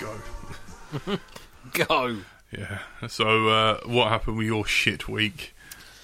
go. Go. Yeah. So, what happened with your shit week?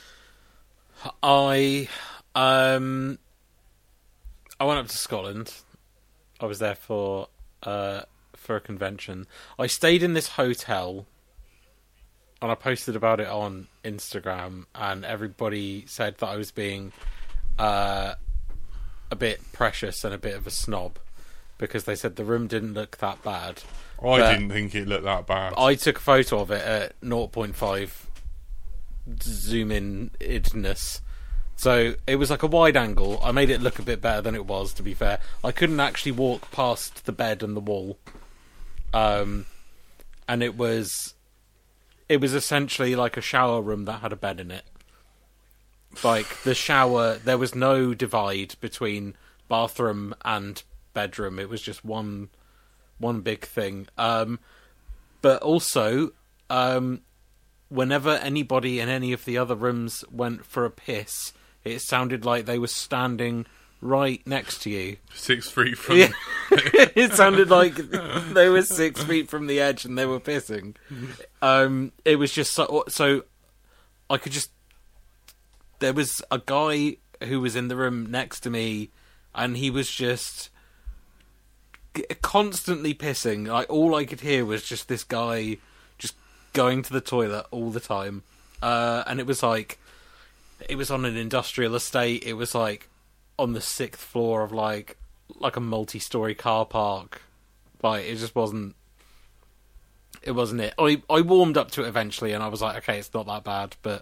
I went up to Scotland. I was there for a convention. I stayed in this hotel, and I posted about it on Instagram, and everybody said that I was being a bit precious and a bit of a snob, because they said the room didn't look that bad. I didn't think it looked that bad. I took a photo of it at 0.5 zoom in-ness. So it was like a wide angle. I made it look a bit better than it was, to be fair. I couldn't actually walk past the bed and the wall. And it was essentially like a shower room that had a bed in it. Like, the shower, there was no divide between bathroom and bedroom. It was just one big thing. But also, whenever anybody in any of the other rooms went for a piss, it sounded like they were standing right next to you. 6 feet from... Yeah. It sounded like they were 6 feet from the edge and they were pissing. It was just so I could just... There was a guy who was in the room next to me, and he was just constantly pissing. Like, all I could hear was just this guy just going to the toilet all the time. And it was like... It was on an industrial estate. It was like on the 6th floor of like a multi-story car park. Like, it just wasn't. It wasn't it. I warmed up to it eventually, and I was like, okay, it's not that bad. But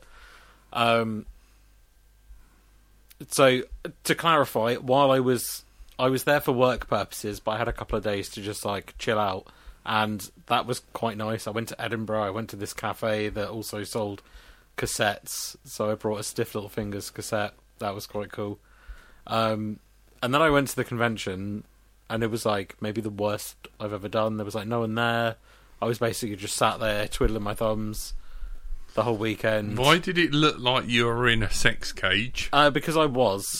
so to clarify, while I was there for work purposes, but I had a couple of days to just like chill out, and that was quite nice. I went to Edinburgh. I went to this cafe that also sold cassettes, so I brought a Stiff Little Fingers cassette. That was quite cool. And then I went to the convention, and it was like maybe the worst I've ever done. There was like no one there. I was basically just sat there twiddling my thumbs the whole weekend. Why did it look like you were in a sex cage? Because I was.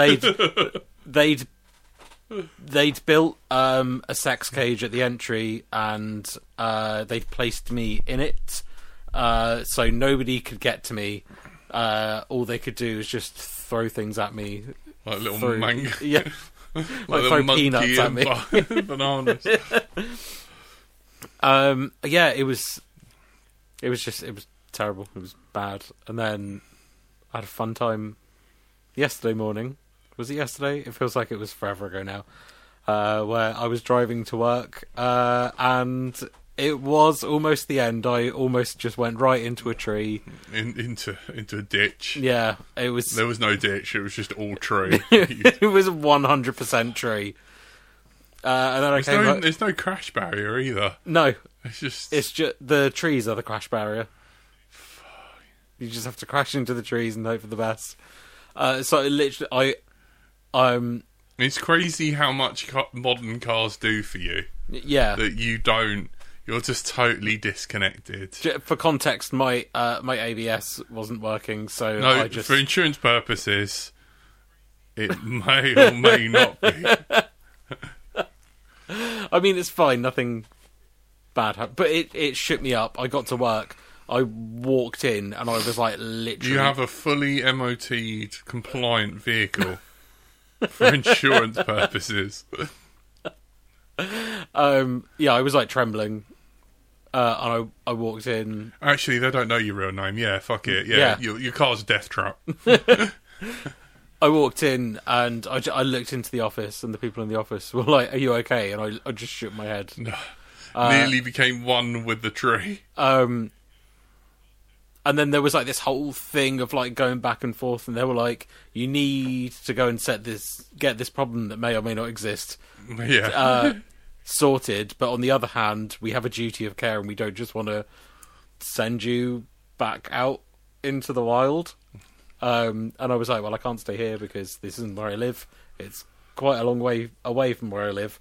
They'd built a sex cage at the entry, and they'd placed me in it. So nobody could get to me. All they could do was just throw things at me. Like little mango. Yeah. Like throw peanuts at me. Bananas. Yeah, it was terrible. It was bad. And then I had a fun time yesterday morning. Was it yesterday? It feels like it was forever ago now. Where I was driving to work, and it was almost the end. I almost just went right into a tree. Into a ditch. Yeah, it was... There was no ditch, it was just all tree. It was 100% tree. And then there's no crash barrier either. No. It's just the trees are the crash barrier. You just have to crash into the trees and hope for the best. So literally, it's crazy how much modern cars do for you. Yeah. That you don't... You're just totally disconnected. For context, my ABS wasn't working, so no, I just... for insurance purposes, it may or may not be. I mean, it's fine, nothing bad happened. But it shook me up. I got to work, I walked in, and I was like, literally... You have a fully MOT'd compliant vehicle for insurance purposes. Yeah, I was like trembling. And I walked in. Actually, they don't know your real name. Yeah, fuck it. Yeah. Your car's a death trap. I walked in and I looked into the office, and the people in the office were like, "Are you okay?" And I just shook my head. Nearly became one with the tree. And then there was like this whole thing of like going back and forth, and they were like, "You need to go and get this problem that may or may not exist." Yeah. Sorted, but on the other hand, we have a duty of care, and we don't just want to send you back out into the wild. And I was like, well, I can't stay here because this isn't where I live. It's quite a long way away from where I live.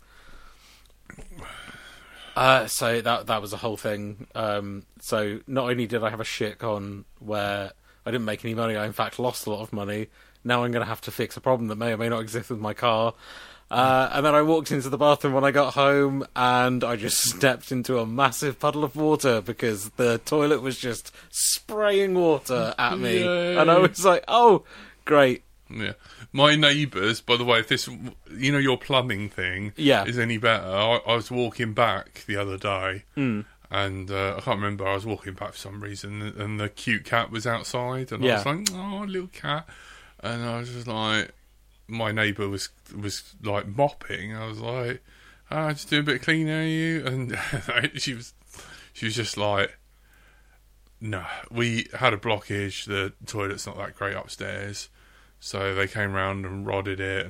So that was a whole thing. So not only did I have a shit con where I didn't make any money, I in fact lost a lot of money. Now I'm going to have to fix a problem that may or may not exist with my car. And then I walked into the bathroom when I got home, and I just stepped into a massive puddle of water because the toilet was just spraying water at me. Yay. And I was like, oh, great. Yeah. My neighbours, by the way, if this, your plumbing thing is any better, I was walking back the other day, and I can't remember, I was walking back for some reason, and the cute cat was outside, and I was like, oh, little cat. And I was just like, my neighbour was like mopping. I was like, oh, just doing a bit of cleaning, are you? And she was just like, no, we had a blockage, the toilet's not that great upstairs. So they came round and rodded it